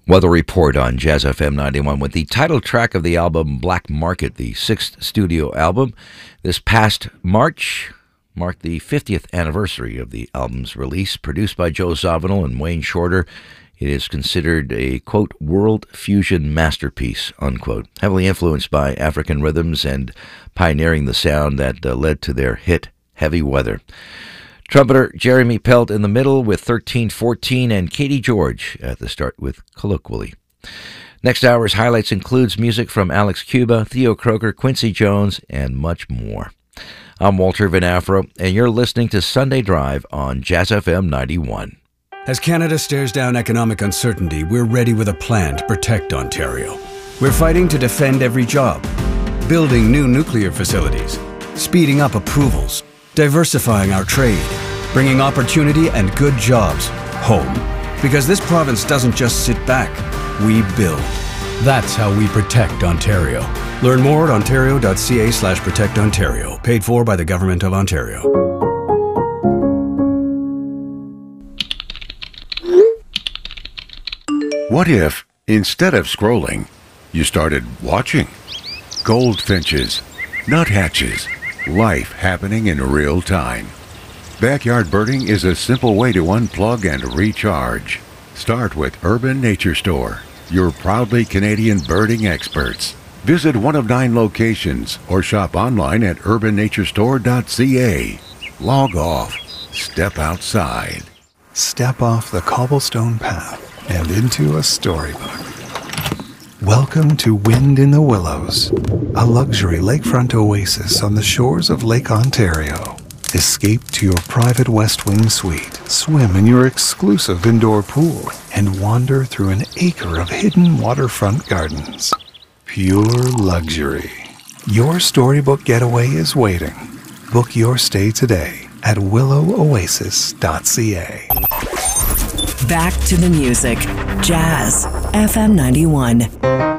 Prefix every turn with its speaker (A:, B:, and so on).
A: Weather report on Jazz FM 91 with the title track of the album Black Market, the sixth studio album. This past March marked the 50th anniversary of the album's release. Produced by Joe Zawinul and Wayne Shorter, it is considered a, quote, world fusion masterpiece, unquote, heavily influenced by African rhythms and pioneering the sound that led to their hit Heavy Weather. Trumpeter Jeremy Pelt in the middle with 1314 and Katie George at the start with Colloquially. Next hour's highlights includes music from Alex Cuba, Theo Croker, Quincy Jones, and much more. I'm Walter Van Afro, and you're listening to Sunday Drive on Jazz FM 91.
B: As Canada stares down economic uncertainty, we're ready with a plan to protect Ontario. We're fighting to defend every job, building new nuclear facilities, speeding up approvals, diversifying our trade, bringing opportunity and good jobs home. Because this province doesn't just sit back, we build. That's how we protect Ontario. Learn more at ontario.ca/protectontario. Paid for by the Government of Ontario.
C: What if, instead of scrolling, you started watching? Goldfinches, nuthatches, life happening in real time. Backyard birding is a simple way to unplug and recharge. Start with Urban Nature Store, your proudly Canadian birding experts. Visit one of 9 locations or shop online at urbannaturestore.ca. Log off. Step outside.
D: Step off the cobblestone path and into a storybook. Welcome to Wind in the Willows, a luxury lakefront oasis on the shores of Lake Ontario. Escape to your private West Wing suite, swim in your exclusive indoor pool, and wander through an acre of hidden waterfront gardens. Pure luxury. Your storybook getaway is waiting. Book your stay today at willowoasis.ca.
E: Back to the music. Jazz FM 91.